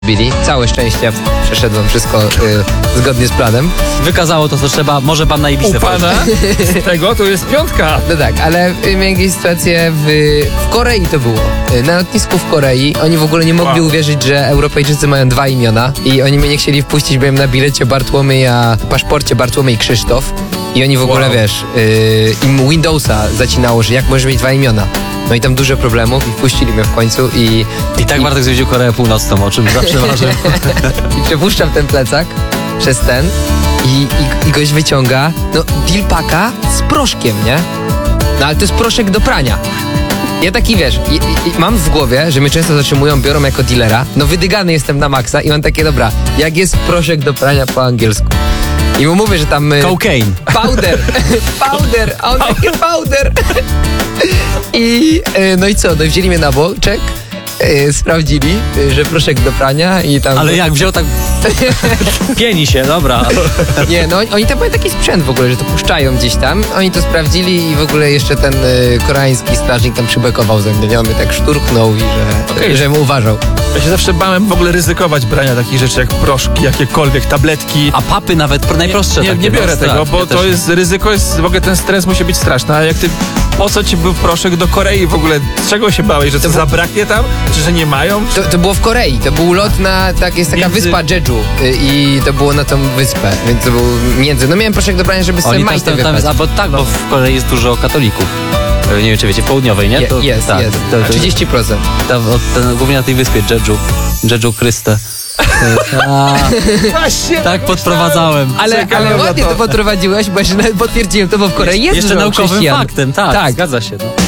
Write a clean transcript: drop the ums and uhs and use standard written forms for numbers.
Bili. Całe szczęście przeszedłem wszystko zgodnie z planem. Wykazało to, co trzeba. Może pan na Ibizę U pana z tego to jest 5. No tak, ale miałem jakieś sytuacje w Korei to było. Na lotnisku w Korei oni w ogóle nie mogli uwierzyć, że Europejczycy mają 2 imiona i oni mnie nie chcieli wpuścić, byłem na bilecie Bartłomiej, a paszporcie Bartłomiej Krzysztof i oni w ogóle, wiesz, im Windowsa zacinało, że jak możesz mieć 2 imiona. No i tam dużo problemów i wpuścili mnie w końcu i tak Bartek zwiedził Koreę Północną, o czym zawsze marzył. i przepuszczam ten plecak przez ten i gość wyciąga, no, dealpaka z proszkiem, nie? No ale to jest proszek do prania. Ja taki, wiesz, mam w głowie, że mnie często zatrzymują, biorą jako dealera, no wydygany jestem na maksa i mam takie, dobra, jak jest proszek do prania po angielsku? I mu mówię, że tam... Cocaine. Powder, powder, a on takie powder. No i co, no i wzięli mnie na boczek, sprawdzili, że proszek do prania i tam... Ale jak wziął tak... Pieni się, dobra. Nie, no oni tam mają taki sprzęt w ogóle, że to puszczają gdzieś tam. Oni to sprawdzili i w ogóle jeszcze ten koreański strażnik tam przybekował ze mnie, nie? On mnie tak szturchnął i że mu uważał. Ja się zawsze bałem w ogóle ryzykować brania takich rzeczy jak proszki, jakiekolwiek tabletki. A papy nawet najprostsze takie. Nie biorę tego, bo ja to też. jest ryzyko, w ogóle ten stres musi być straszny. A jak ty, po co ci był proszek do Korei w ogóle? Z czego się bałeś, że to zabraknie tam? Czy że nie mają? To było w Korei, to był lot na, jest taka wyspa Jeju i to było na tą wyspę, więc to był no miałem proszek do brania, żeby sobie Oni majtę tam wybrać. jest, bo w Korei jest dużo katolików. Nie wiem, czy wiecie, w południowej, nie? Jest. To 30%. Głównie na tej wyspie Jeju Chryste. Tak podprowadzałem. Ale ładnie to podprowadziłeś, bo jeszcze nawet potwierdziłem to, bo w Korei jest Jeszcze dużo naukowym chrześcijan. faktem, tak, zgadza się. No.